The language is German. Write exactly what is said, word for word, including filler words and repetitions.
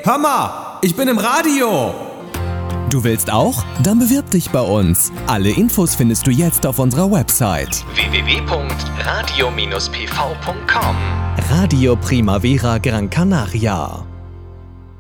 hör mal, ich bin im Radio. Du willst auch? Dann bewirb dich bei uns. Alle Infos findest du jetzt auf unserer Website w w w punkt radio Bindestrich p v punkt com. Radio Primavera Gran Canaria.